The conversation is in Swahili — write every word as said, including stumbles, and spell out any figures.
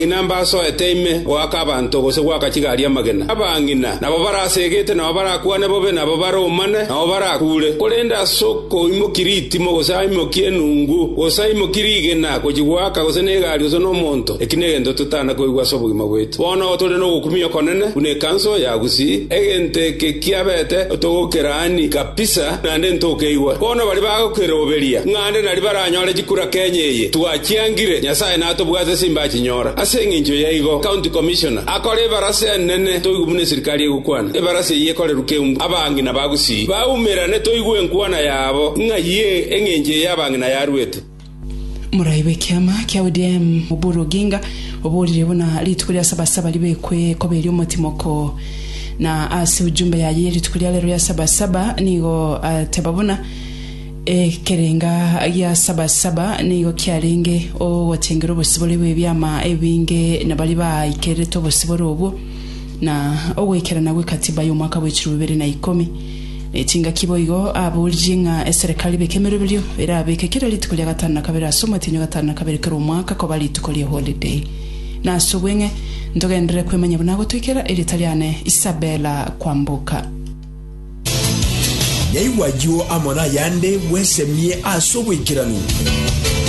inamba so eteime waka bantu gose waka kigali amagena abangina nabo barasegete nabo barakwane bobe nabo baromane nabo barakure kolenda soko imokiriti mogose imokienungu gose imokirigena kujigwaka gose negali gose no monto ekinegendo tutana ko igwa sobu imagwetu bono tole no gukumio konene une kanso ya gusi egente kekiabete otogokerani kapisa nande ntokeiwa bono bali bagokeroberia ngande nali baranyore jikura kenyeye tuachiangire nyasaye nato bwaze simba chinyora asenginjo yaigo county commissioner akore barase nene toigumune serikali egukwana ebarase yekore rukembu abangi na bagusi baumera ne toigwe nkwana yabo ngaye engenje yabangi na yarwete muraibe kiama kya O D M Oburu Oginga oburire bona litukulia saba saba libekwe kobeli umutimoko na asi ujumbe ya yeri litukulia lero ya saba saba nigo uh, tebabona e kerenga ya saba saba nigo kyalenge o watengero bosibole bebyama ebinge nabali ba ikereto bosibole obo na owekera nawe katiba yo mwaka w'ekiro bibiri na ikumi etinga kiboigo abuljinga eserikali bekemero bilyo era bekekera litukulia gatanu na kabiri asoma tinyo gatanu na kabiri kero mwaka ko bali tukolie holiday na subwenge ndogendere kwemanya bunago twikera elitaliane Isabella Kwambuka yaiwajo amona yande wesemie asobwekiranu